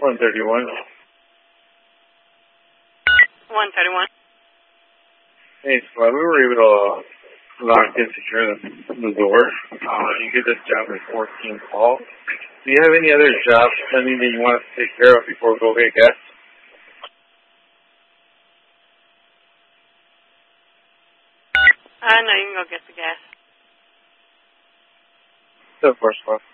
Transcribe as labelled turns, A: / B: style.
A: 131.
B: 131.
A: Hey, Squad, we were able to lock and secure the door. You get this job in 14 calls. Do you have any other jobs pending that you want us to take care of before we go get gas?
B: No, you can go get the gas.
A: Of course, Squad.